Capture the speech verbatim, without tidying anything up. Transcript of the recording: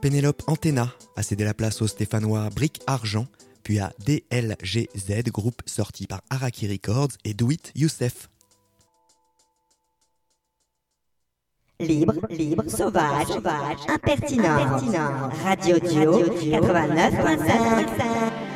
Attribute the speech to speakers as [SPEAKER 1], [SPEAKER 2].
[SPEAKER 1] Pénélope Antenna a cédé la place au stéphanois Brick Argent, puis à D L G Z, groupe sorti par Araki Records et Do It Youssef.
[SPEAKER 2] Libre, libre, sauvage, sauvage, impertinent, impertinent. Radio Dio, quatre-vingt-neuf point cinq.